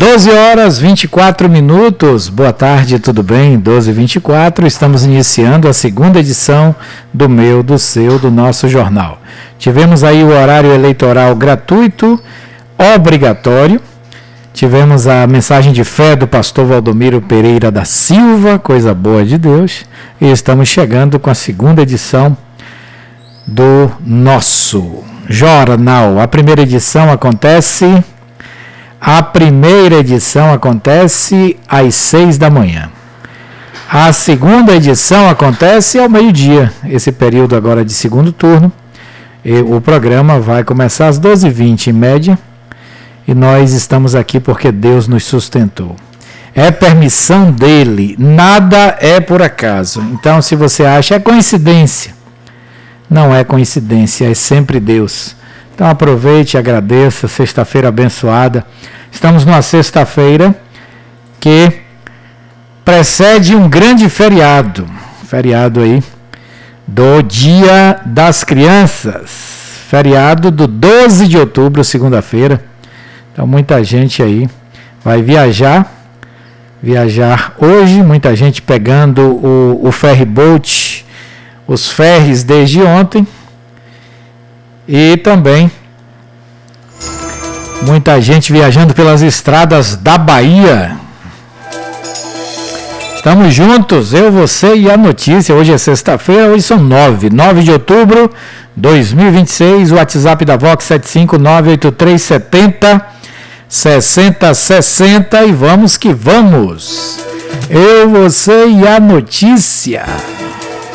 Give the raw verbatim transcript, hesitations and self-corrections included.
doze horas e vinte e quatro minutos, boa tarde, tudo bem? doze e vinte e quatro, estamos iniciando a segunda edição do meu, do seu, do nosso jornal. Tivemos aí o horário eleitoral gratuito, obrigatório, tivemos a mensagem de fé do pastor Valdomiro Pereira da Silva, coisa boa de Deus, e estamos chegando com a segunda edição do nosso jornal. A primeira edição acontece... A primeira edição acontece às seis da manhã. A segunda edição acontece ao meio-dia, esse período agora de segundo turno. E o programa vai começar às doze e vinte em média. E nós estamos aqui porque Deus nos sustentou. É permissão dele, nada é por acaso. Então, se você acha é coincidência, não é coincidência, é sempre Deus. Então aproveite e agradeça, sexta-feira abençoada. Estamos numa sexta-feira que precede um grande feriado, feriado aí do Dia das Crianças, feriado do doze de outubro, segunda-feira. Então muita gente aí vai viajar, viajar hoje, muita gente pegando o, o ferry boat, os ferries desde ontem. E também muita gente viajando pelas estradas da Bahia. Estamos juntos, eu, você e a notícia. Hoje é sexta-feira, hoje são nove, nove de outubro de dois mil e vinte e seis. O WhatsApp da Vox sete cinco nove oito três sete zero seis zero seis zero e vamos que vamos. Eu, você e a notícia.